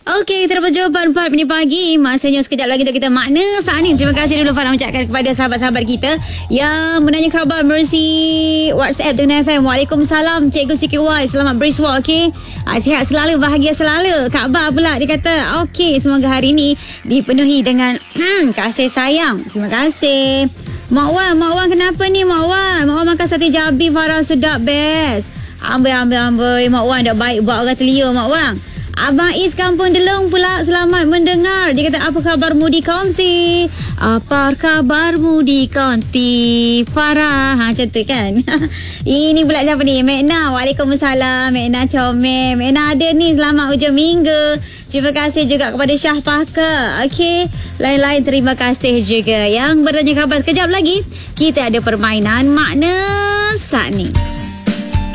Okey, kita dapat jawapan 4 minit pagi. Masanya sekejap lagi untuk kita makna saat ni. Terima kasih dulu Farah ucapkan kepada sahabat-sahabat kita yang menanya khabar melalui WhatsApp dengan FM. Waalaikumsalam Cikgu CKY. Selamat beriswa, okey. Sihat selalu, bahagia selalu. Kabar pula dia kata. Okey, semoga hari ni dipenuhi dengan kasih sayang. Terima kasih. Mak Wan kenapa ni Mak Wan? Mak Wan makan sate jabi Farah sedap best. Amboi. Mak Wan dah baik buat orang telia Mak Wan. Abang Is Kampung Delong pula selamat mendengar. Dia kata apa khabarmu di Konti? Apa khabarmu di Konti? Farah. Macam tu kan. Ini pula siapa ni? Mekna. Waalaikumsalam. Mekna comel. Mekna ada ni selamat hujung minggu. Terima kasih juga kepada Syah Parker. Okey. Lain-lain terima kasih juga yang bertanya khabar. Sekejap lagi kita ada permainan makna saat ni.